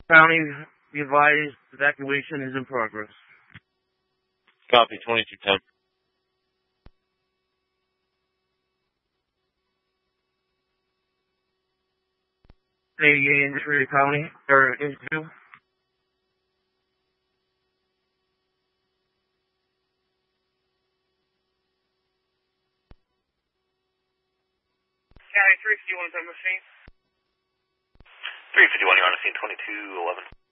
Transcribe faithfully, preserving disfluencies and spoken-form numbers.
County, be advised, evacuation is in progress. Copy, twenty-two ten. eighty-eight Industry County, or into. County three fifty-one is on the scene. three fifty-one, you're on the scene, twenty-two eleven.